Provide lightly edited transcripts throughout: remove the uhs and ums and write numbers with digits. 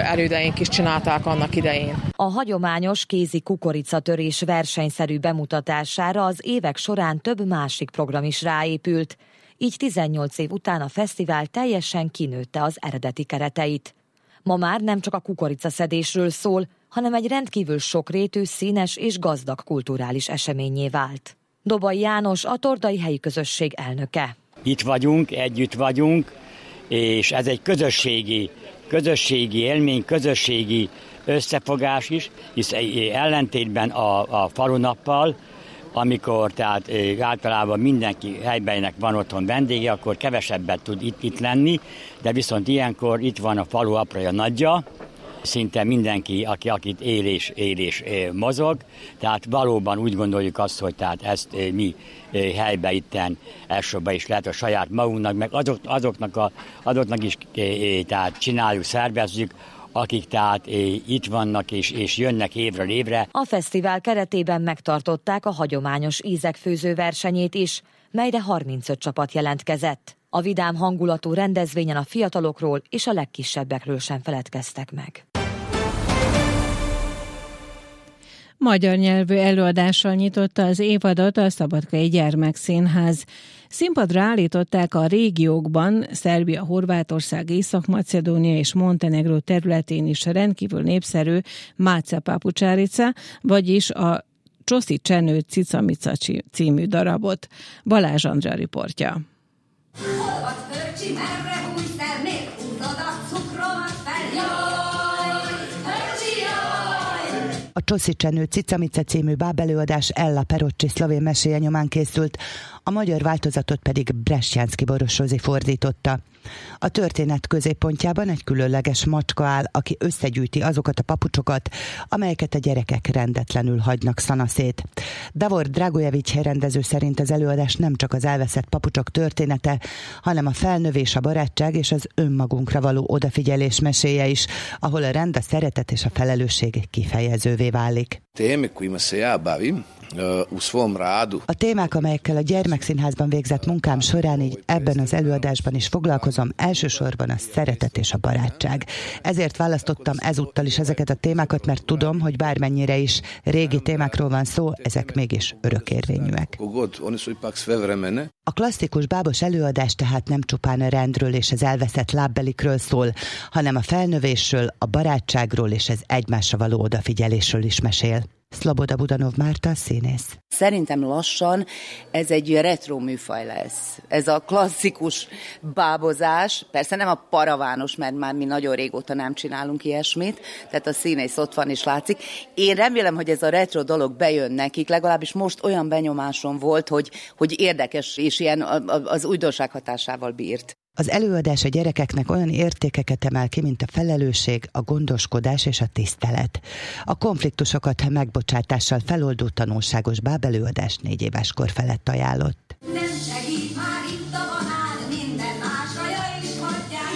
elődeink is csinálták annak idején. A hagyományos kézi kukoricatörés versenyszerű bemutatására az évek során több másik program is ráépült. Így 18 év után a fesztivál teljesen kinőtte az eredeti kereteit. Ma már nem csak a kukoricaszedésről szól, hanem egy rendkívül sokrétű, színes és gazdag kulturális eseményé vált. Dobai János, a Tordai helyi közösség elnöke. Itt vagyunk, együtt vagyunk, és ez egy közösségi élmény, közösségi összefogás is, hisz ellentétben a falunappal, amikor tehát általában mindenki helybenek van otthon vendége, akkor kevesebbet tud itt lenni, de viszont ilyenkor itt van a falu apraja nagyja, szinte mindenki, akit él és mozog, tehát valóban úgy gondoljuk azt, hogy tehát ezt mi helyben itten elsősorban is lehet a saját magunknak, meg azoknak is tehát csináljuk, szervezzük, akik tehát itt vannak és jönnek évről évre. A fesztivál keretében megtartották a hagyományos ízekfőző versenyét is, melyre 35 csapat jelentkezett. A vidám hangulatú rendezvényen a fiatalokról és a legkisebbekről sem feledkeztek meg. Magyar nyelvű előadással nyitotta az évadot a Szabadkai Gyermekszínház. Színpadra állították a régiókban, Szerbia, Horvátország, Észak-Macedónia és Montenegró területén is rendkívül népszerű Máca Papučarica, vagyis a Csoszi Csenő Cicamica című darabot. Balázs Andrea riportja. A Csoszi Csenő Cicamica című bábelőadás Ella Perocsi szlovén meséje nyomán készült, a magyar változatot pedig Bresjánszky Boros Rozi fordította. A történet középpontjában egy különleges macska áll, aki összegyűjti azokat a papucsokat, amelyeket a gyerekek rendetlenül hagynak szanaszét. Davor Dragojevics helyrendező szerint az előadás nem csak az elveszett papucsok története, hanem a felnövés, a barátság és az önmagunkra való odafigyelés meséje is, ahol a rend, a szeretet és a felelősség kifejezővé válik. A témák, amelyekkel a Gyermekszínházban végzett munkám során így ebben az előadásban is foglalkozom, elsősorban a szeretet és a barátság. Ezért választottam ezúttal is ezeket a témákat, mert tudom, hogy bármennyire is régi témákról van szó, ezek mégis örökérvényűek. A klasszikus bábos előadás tehát nem csupán a rendről és az elveszett lábbelikről szól, hanem a felnövésről, a barátságról és az egymásra való odafigyelésről is mesél. Szloboda Budanov Márta, színész. Szerintem lassan ez egy retro műfaj lesz. Ez a klasszikus bábozás, persze nem a paravános, mert már mi nagyon régóta nem csinálunk ilyesmit, tehát a színész ott van és látszik. Én remélem, hogy ez a retro dolog bejön nekik, legalábbis most olyan benyomásom volt, hogy érdekes és ilyen az újdonság hatásával bírt. Az előadás a gyerekeknek olyan értékeket emel ki, mint a felelősség, a gondoskodás és a tisztelet. A konfliktusokat megbocsátással feloldó tanulságos bábelőadás 4 éves kor felett ajánlott. Nem segít már itt a banán, minden másra jaj is hagyjál,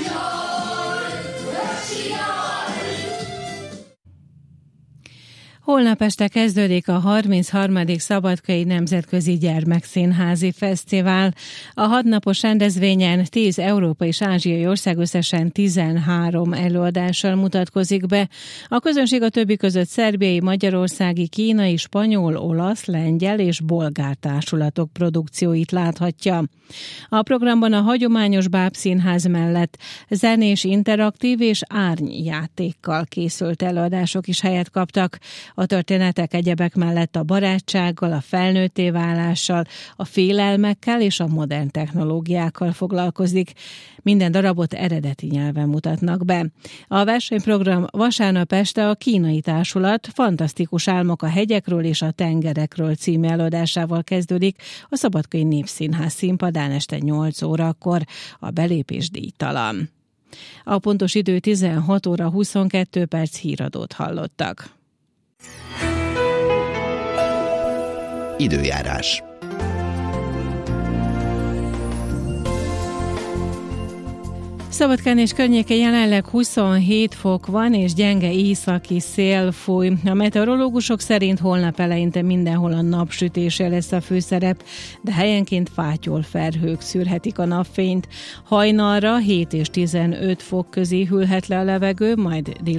Holnap este kezdődik a 33. Szabadkai Nemzetközi Gyermekszínházi Fesztivál. A 6 napos rendezvényen 10 európai és ázsiai ország összesen 13 előadással mutatkozik be. A közönség a többi között szerbiai, magyarországi, kínai, spanyol, olasz, lengyel és bolgár társulatok produkcióit láthatja. A programban a hagyományos bábszínház mellett zenés, interaktív és árnyjátékkal készült előadások is helyet kaptak. A történetek egyebek mellett a barátsággal, a felnőtté válással, a félelmekkel és a modern technológiákkal foglalkozik. Minden darabot eredeti nyelven mutatnak be. A versenyprogram vasárnap este a kínai társulat Fantasztikus álmok a hegyekről és a tengerekről című előadásával kezdődik a Szabadkai Népszínház színpadán este 8 órakor. A belépés díjtalan. A pontos idő 16 óra 22 perc, híradót hallottak. Időjárás. Szabadkán és környéke jelenleg 27 fok van, és gyenge északi szél fúj. A meteorológusok szerint holnap eleinte mindenhol a napsütésre lesz a főszerep, de helyenként fátyol felhők szűrhetik a napfényt. Hajnalra 7 és 15 fok közé hűlhet le a levegő, majd